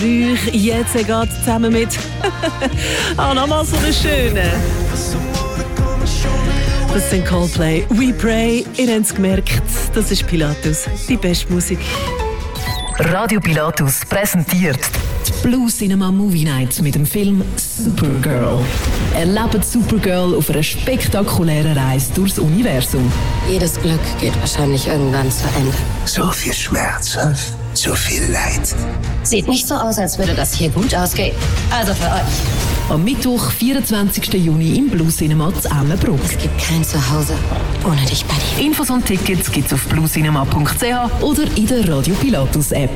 Jetzt geht zusammen mit nochmal so eine schöne. Das sind Coldplay. We Pray. Ihr habt es gemerkt, das ist Pilatus. Die beste Musik. Radio Pilatus präsentiert die Blue Cinema Movie Night mit dem Film Supergirl. Erlebt Supergirl auf einer spektakulären Reise durchs Universum. Jedes Glück geht wahrscheinlich irgendwann zu Ende. So viel Schmerz, so viel Leid. Sieht nicht so aus, als würde das hier gut ausgehen. Also für euch. Am Mittwoch, 24. Juni im Blue Cinema zu Emmenbruck. Es gibt kein Zuhause ohne dich, Buddy. Infos und Tickets gibt's auf bluecinema.ch oder in der Radio Pilatus App.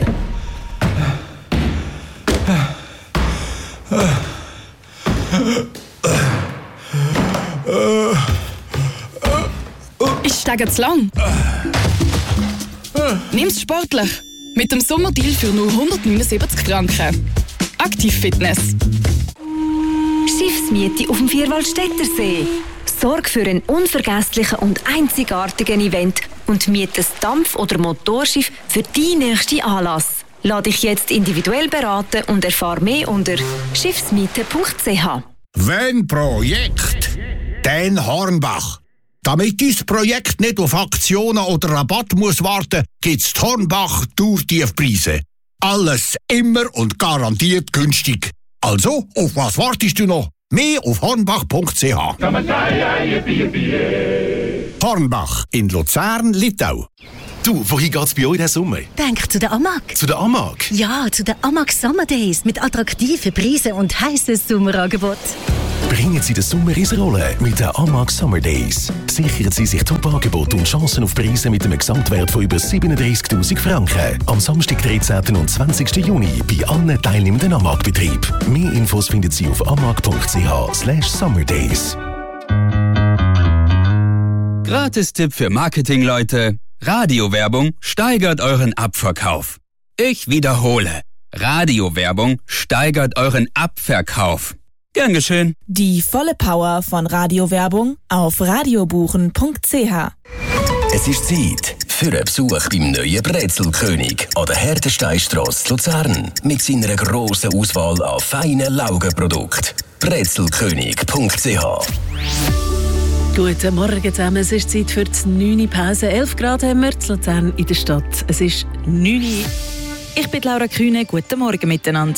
Ist Steigen zu lang? Nimm's sportlich. Mit dem Sommerdeal für nur 179 Franken. Aktiv Fitness. Schiffsmiete auf dem Vierwaldstättersee. Sorge für einen unvergesslichen und einzigartigen Event und miete ein Dampf- oder Motorschiff für deinen nächsten Anlass. Lass dich jetzt individuell beraten und erfahre mehr unter schiffsmiete.ch. Wenn Projekt, dann Hornbach. Damit dein Projekt nicht auf Aktionen oder Rabatt muss warten, gibt's die Hornbach Tourtiefpreise. Alles immer und garantiert günstig. Also, auf was wartest du noch? Mehr auf hornbach.ch. Hornbach in Luzern, Littau. Du, wohin geht's bei euch diesen Sommer? Denk zu der AMAG. Zu der AMAG? Ja, zu der AMAG Summer Days mit attraktiven Preisen und heissen Sommerangebot. Bringen Sie den Sommer ins Rollen mit den AMAG Summer Days. Sichern Sie sich Top-Angebote und Chancen auf Preise mit einem Gesamtwert von über 37'000 Franken. Am Samstag, 13. und 20. Juni bei allen teilnehmenden AMAG-Betrieben. Mehr Infos finden Sie auf amag.ch/summerdays. Gratis-Tipp für Marketingleute. Radiowerbung steigert euren Abverkauf. Ich wiederhole. Radiowerbung steigert euren Abverkauf. Gern geschehen. Die volle Power von Radiowerbung auf radiobuchen.ch. Es ist Zeit für einen Besuch beim neuen Brezelkönig an der Herdensteinstrasse Luzern mit seiner grossen Auswahl an feinen Laugenprodukten. brezelkönig.ch. Guten Morgen zusammen, es ist Zeit für die 9. Pause. 11 Grad haben wir in Luzern in der Stadt. Es ist 9. Ich bin Laura Kühne, guten Morgen miteinander.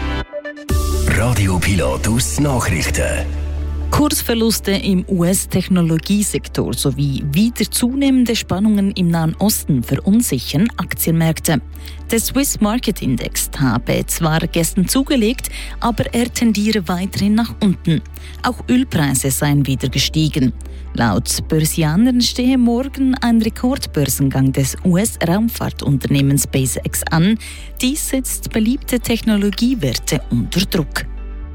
Radio Pilatus Nachrichten. Kursverluste im US-Technologiesektor sowie wieder zunehmende Spannungen im Nahen Osten verunsichern Aktienmärkte. Der Swiss Market Index habe zwar gestern zugelegt, aber er tendiere weiterhin nach unten. Auch Ölpreise seien wieder gestiegen. Laut Börsianern stehe morgen ein Rekordbörsengang des US-Raumfahrtunternehmens SpaceX an. Dies setzt beliebte Technologiewerte unter Druck.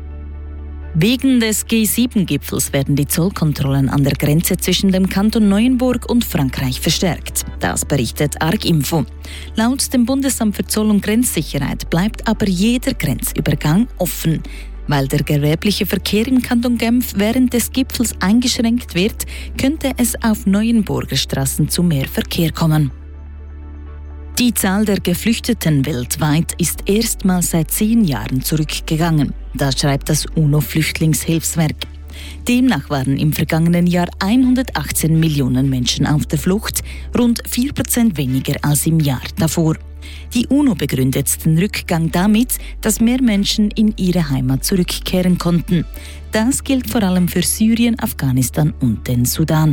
Wegen des G7-Gipfels werden die Zollkontrollen an der Grenze zwischen dem Kanton Neuenburg und Frankreich verstärkt. Das berichtet Arginfo. Laut dem Bundesamt für Zoll- und Grenzsicherheit bleibt aber jeder Grenzübergang offen. Weil der gewerbliche Verkehr im Kanton Genf während des Gipfels eingeschränkt wird, könnte es auf Neuenburger Straßen zu mehr Verkehr kommen. Die Zahl der Geflüchteten weltweit ist erstmals seit 10 Jahren zurückgegangen. Das schreibt das UNO-Flüchtlingshilfswerk. Demnach waren im vergangenen Jahr 118 Millionen Menschen auf der Flucht, rund 4% weniger als im Jahr davor. Die UNO begründet den Rückgang damit, dass mehr Menschen in ihre Heimat zurückkehren konnten. Das gilt vor allem für Syrien, Afghanistan und den Sudan.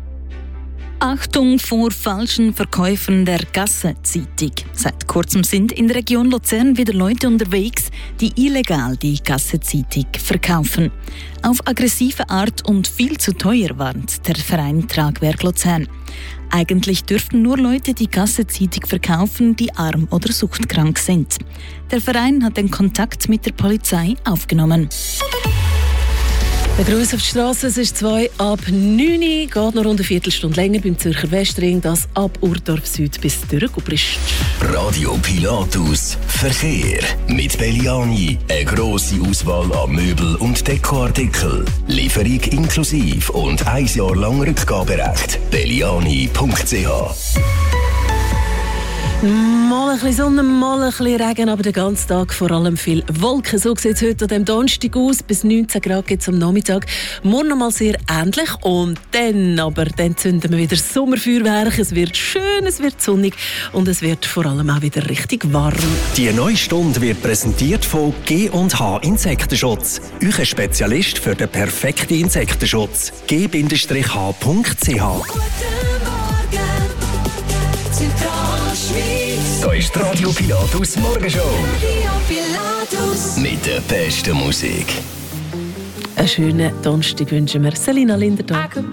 Achtung vor falschen Verkäufen der Gassenzeitung. Seit kurzem sind in der Region Luzern wieder Leute unterwegs, die illegal die Gassenzeitung verkaufen. Auf aggressive Art und viel zu teuer warnt der Verein Tragwerk Luzern. Eigentlich dürften nur Leute die Gassenzeitung verkaufen, die arm oder suchtkrank sind. Der Verein hat den Kontakt mit der Polizei aufgenommen. Der Gruß auf die Straße, es ist 2 ab 9 Uhr, geht noch rund eine Viertelstunde länger beim Zürcher Westring, das ab Urdorf Süd bis Dürrengubrist. Radio Pilatus Verkehr mit Belliani. Eine grosse Auswahl an Möbel- und Dekoartikel. Lieferung inklusiv und 1 Jahr lang Rückgaberecht. Belliani.ch. Mal ein bisschen Sonne, mal ein bisschen Regen, aber den ganzen Tag vor allem viel Wolken. So sieht es heute an diesem Donnerstag aus. Bis 19 Grad gibt es am Nachmittag. Morgen noch mal sehr ähnlich. Und dann zünden wir wieder Sommerfeuerwerk. Es wird schön, es wird sonnig und es wird vor allem auch wieder richtig warm. Die neue Stunde wird präsentiert von G&H Insektenschutz. Euer Spezialist für den perfekten Insektenschutz. g-h.ch. Da ist die Radio Pilatus Morgenshow. Mit der besten Musik. Einen schönen Donnerstag wünschen wir Selina Lindertag.